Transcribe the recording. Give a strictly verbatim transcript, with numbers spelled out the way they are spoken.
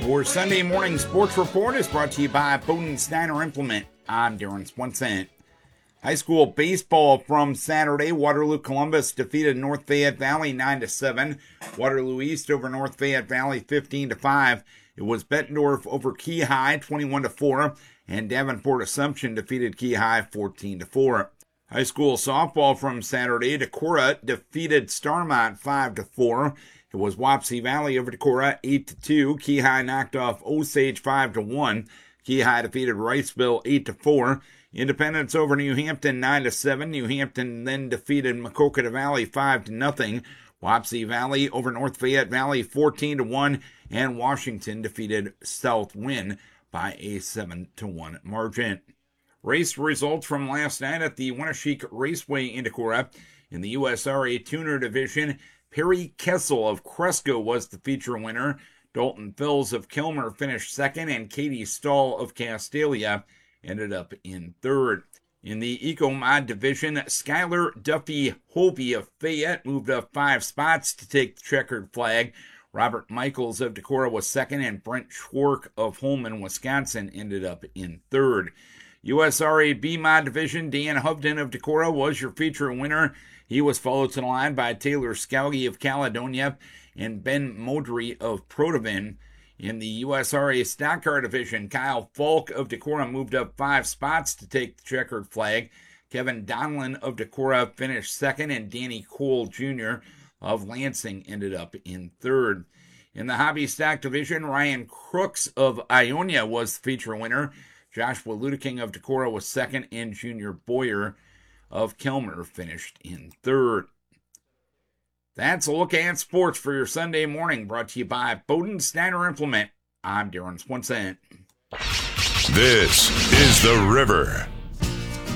Your Sunday morning sports report is brought to you by Bowden Steiner Implement. I'm Darren Swenson. High school baseball from Saturday. Waterloo Columbus defeated North Fayette Valley nine to seven. Waterloo East over North Fayette Valley fifteen to five. It was Bettendorf over Key High twenty-one to four. And Davenport Assumption defeated Key High fourteen to four. High school softball from Saturday. Decorah defeated Starmont five to four. It was Wapsie Valley over Decorah eight to two. Key High knocked off Osage five to one. Key High defeated Wrightsville eight to four. Independence over New Hampton nine to seven. New Hampton then defeated Maquoketa Valley five to nothing. Wapsie Valley over North Fayette Valley fourteen to one. And Washington defeated Southwind by a seven to one margin. Race results from last night at the Winneshiek Raceway in Decorah. In the U S R A Tuner Division, Perry Kessel of Cresco was the feature winner. Dalton Phils of Kilmer finished second, and Katie Stahl of Castalia ended up in third. In the Eco-Mod Division, Skylar Duffy Hovey of Fayette moved up five spots to take the checkered flag. Robert Michaels of Decorah was second, and Brent Schwark of Holman, Wisconsin ended up in third. U S R A B-Mod Division, Dan Hovden of Decorah was your feature winner. He was followed to the line by Taylor Scalgi of Caledonia and Ben Modry of Protivin. In the U S R A Stock Car Division, Kyle Falk of Decorah moved up five spots to take the checkered flag. Kevin Donlin of Decorah finished second, and Danny Cole Junior of Lansing ended up in third. In the Hobby Stock Division, Ryan Crooks of Ionia was the feature winner. Joshua Ludeking of Decorah was second, and Junior Boyer of Kilmer finished in third. That's a look at sports for your Sunday morning, brought to you by Bowden Steiner Implement. I'm Darren Swenson. This is The River.